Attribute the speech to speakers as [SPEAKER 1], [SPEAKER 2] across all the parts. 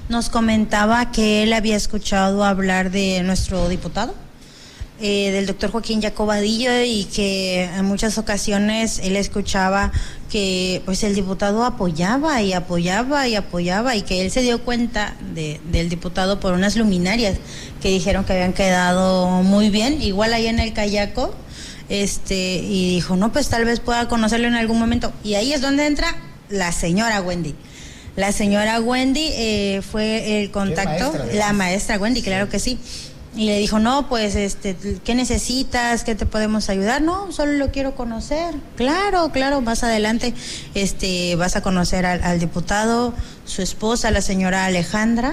[SPEAKER 1] nos comentaba que él había escuchado hablar de nuestro diputado, del doctor Joaquín Jacobadillo, y que en muchas ocasiones él escuchaba que pues el diputado apoyaba y que él se dio cuenta del diputado por unas luminarias que dijeron que habían quedado muy bien, igual ahí en el Cayaco, y dijo, no, pues tal vez pueda conocerlo en algún momento, y ahí es donde entra la señora Wendy. La señora Wendy fue el contacto, la maestra Wendy, claro que sí. Y le dijo, no, pues, ¿qué necesitas? ¿Qué te podemos ayudar? No, solo lo quiero conocer. Claro, más adelante, vas a conocer al diputado, su esposa, la señora Alejandra,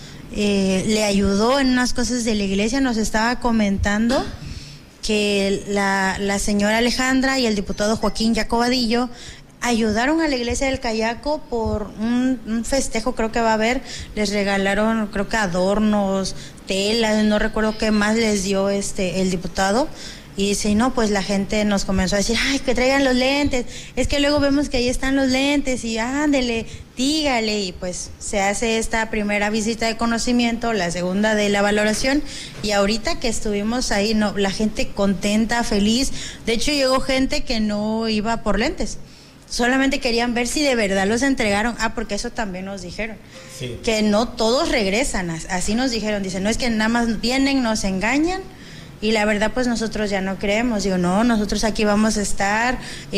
[SPEAKER 1] le ayudó en unas cosas de la iglesia, nos estaba comentando que la señora Alejandra y el diputado Joaquín Jacobadillo ayudaron a la iglesia del Cayaco por un festejo, creo que va a haber, les regalaron, creo que adornos, telas, no recuerdo qué más les dio el diputado, y dice, no, pues la gente nos comenzó a decir, ay, que traigan los lentes, es que luego vemos que ahí están los lentes, y ándele, dígale, y pues se hace esta primera visita de conocimiento, la segunda de la valoración, y ahorita que estuvimos ahí, no, la gente contenta, feliz, de hecho llegó gente que no iba por lentes, solamente querían ver si de verdad los entregaron. Porque eso también nos dijeron, sí, que no todos regresan, así nos dijeron, dicen, no es que nada más vienen, nos engañan, y la verdad pues nosotros ya no creemos. Digo, no, nosotros aquí vamos a estar,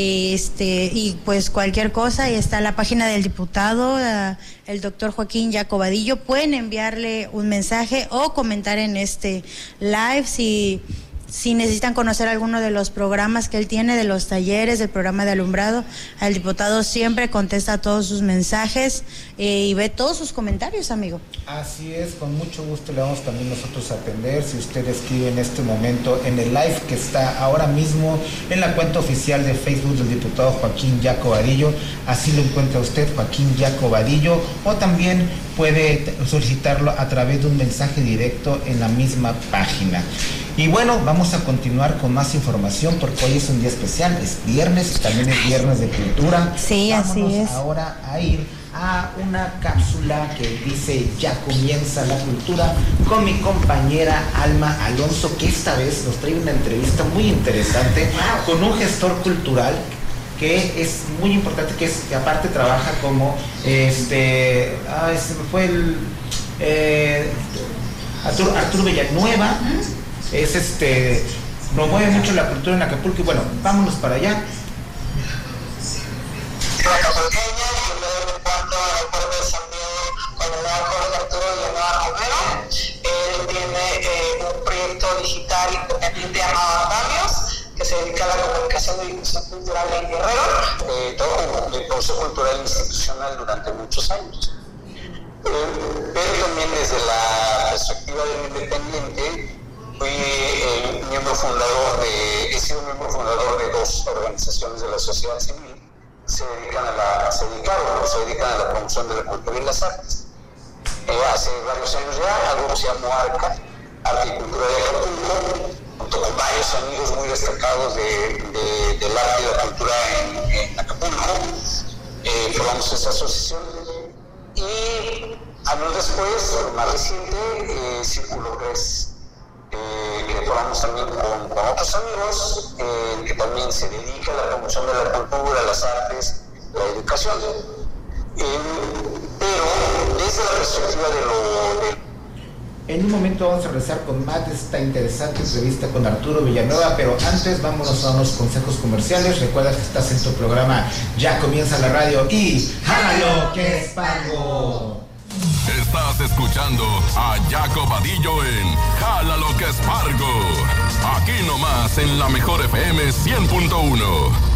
[SPEAKER 1] y pues cualquier cosa, y está la página del diputado, el doctor Joaquín Jacobadillo, pueden enviarle un mensaje o comentar en este live si necesitan conocer alguno de los programas que él tiene, de los talleres, del programa de alumbrado. El diputado siempre contesta todos sus mensajes y ve todos sus comentarios, amigo.
[SPEAKER 2] Así es, con mucho gusto le vamos también nosotros a atender. Si usted escribe en este momento en el live que está ahora mismo en la cuenta oficial de Facebook del diputado Joaquín Jacobadillo, así lo encuentra usted, Joaquín Jacobadillo, o también puede solicitarlo a través de un mensaje directo en la misma página. Y bueno, vamos a continuar con más información porque hoy es un día especial, es viernes, también es viernes de cultura.
[SPEAKER 1] Sí,
[SPEAKER 2] vámonos
[SPEAKER 1] así es.
[SPEAKER 2] Ahora a ir a una cápsula que dice ya comienza la cultura con mi compañera Alma Alonso, que esta vez nos trae una entrevista muy interesante con un gestor cultural que es muy importante, que aparte trabaja como se me fue Arturo Villanueva. Promueve mucho la cultura en Acapulco, y bueno, vámonos para allá.
[SPEAKER 3] Él tiene un proyecto digital independiente llamado Andamios, que se dedica a la comunicación y difusión cultural en Guerrero. Todo el proceso cultural institucional durante muchos años. Pero también desde la perspectiva del independiente, he sido miembro fundador de dos organizaciones de la sociedad civil que se dedican a la promoción de la cultura y las artes. Hace varios años ya, algo que se llamó ARCA, Arte y Cultura de Acapulco, junto con varios amigos muy destacados del arte y la cultura en Acapulco, formamos esta asociación. Y años después, más reciente, Círculo Gres, que formamos también con otros amigos, que también se dedica a la promoción de la cultura, las artes, la educación. Pero desde la perspectiva
[SPEAKER 2] En un momento vamos a regresar con más de esta interesante entrevista con Arturo Villanueva, pero antes vámonos a unos consejos comerciales. Recuerda que estás en tu programa Ya Comienza la Radio y ¡jálalo que es pago!
[SPEAKER 4] Estás escuchando a Jacobadillo en Jálalo que es Pargo. Aquí nomás en la mejor FM 100.1.